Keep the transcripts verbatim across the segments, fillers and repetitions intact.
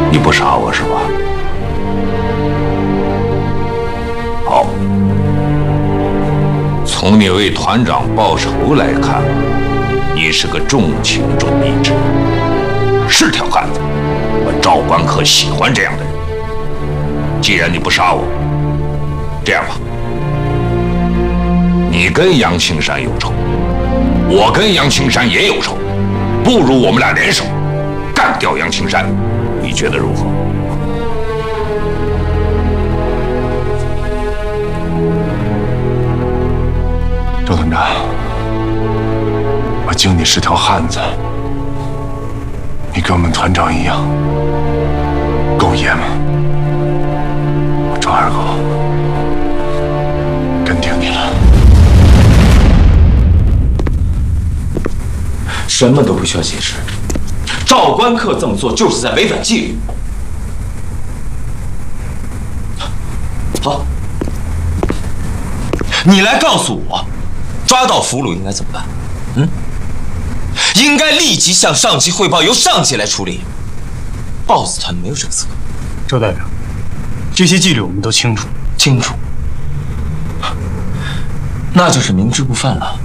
你不杀我是吧？好，从你为团长报仇来看，你是个重情重义之人，是条汉子。我赵关客喜欢这样的人。既然你不杀我，这样吧，你跟杨青山有仇，我跟杨青山也有仇，不如我们俩联手干掉杨青山，你觉得如何？ 周团长，我敬你是条汉子，你跟我们团长一样够爷们。我赵二狗跟定你了。 什么都不需要解释，赵关客这么做就是在违反纪律。好，你来告诉我，抓到俘虏应该怎么办？嗯，应该立即向上级汇报，由上级来处理。boss 团没有这个资格。 周代表，这些纪律我们都清楚。 清楚，那就是明知故犯了。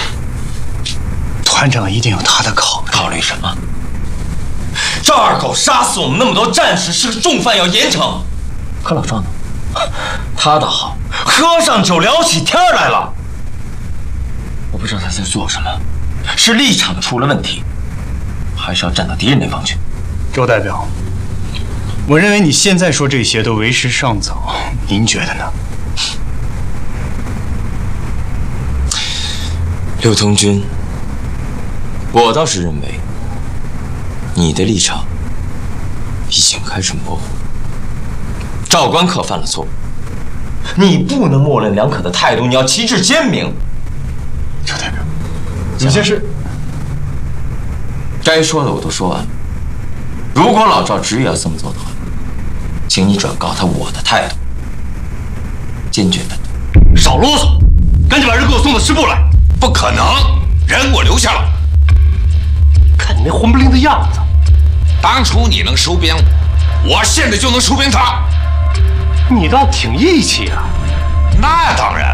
团长一定有他的考虑。 考虑什么？赵二狗杀死我们那么多战士是个重犯，要严惩。可老赵呢？他倒好，喝上酒聊起天来了。我不知道他在做什么，是立场出了问题，还是要站到敌人那方去？ 周代表，我认为你现在说这些都为时尚早，您觉得呢？ 刘通军，我倒是认为你的立场已经开始模糊。赵关客犯了错误，你不能模棱两可的态度，你要旗帜鲜明。 周代表，有些事该说的我都说完了。如果老赵执意要这么做的话，请你转告他我的态度，坚决反对。 少啰嗦，赶紧把人给我送到师部来。 不可能，人我留下了。 看你那混不吝的样子， 当初你能收编我，我现在就能收编他。 你倒挺义气啊！ 那当然。